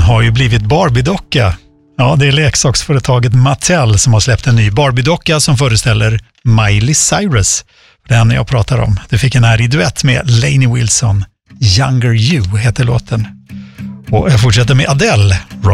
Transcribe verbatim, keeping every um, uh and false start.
har ju blivit Barbie-docka. Ja, det är leksaksföretaget Mattel som har släppt en ny Barbie-docka som föreställer Miley Cyrus. Den jag pratar om. Det fick en här i duett med Lainey Wilson. Younger You heter låten. Och jag fortsätter med Adele.